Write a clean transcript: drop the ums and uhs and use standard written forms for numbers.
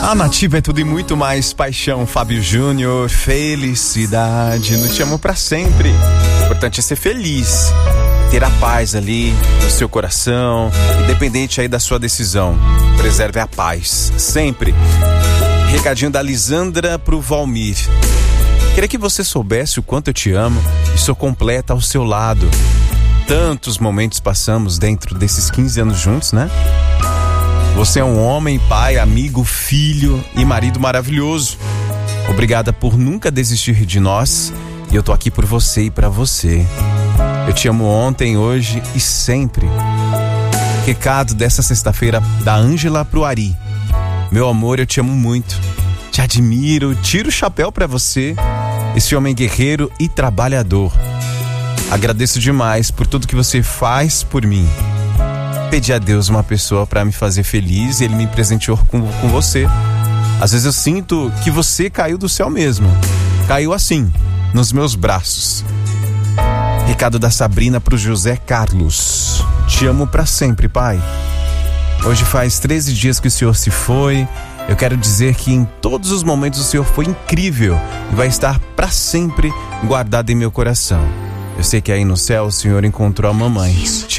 A Nativa é tudo e muito mais. Paixão, Fábio Júnior, felicidade, não te amo pra sempre. O importante é ser feliz, ter a paz ali no seu coração, independente aí da sua decisão. Preserve a paz, sempre. Recadinho da Lisandra pro Valmir. Queria que você soubesse o quanto eu te amo e sou completa ao seu lado. Tantos momentos passamos dentro desses 15 anos juntos, né? Você é um homem, pai, amigo, filho e marido maravilhoso. Obrigada por nunca desistir de nós e eu tô aqui por você e pra você. Eu te amo ontem, hoje e sempre. Recado dessa sexta-feira da Ângela pro Ari. Meu amor, eu te amo muito. Te admiro, tiro o chapéu pra você, esse homem guerreiro e trabalhador. Agradeço demais por tudo que você faz por mim. Pedi a Deus uma pessoa pra me fazer feliz e ele me presenteou com você. Às vezes eu sinto que você caiu do céu mesmo. Caiu assim, nos meus braços. Recado da Sabrina pro José Carlos. Te amo pra sempre, pai. Hoje faz 13 dias que o senhor se foi. Eu quero dizer que em todos os momentos o senhor foi incrível e vai estar pra sempre guardado em meu coração. Eu sei que aí no céu o senhor encontrou a mamãe.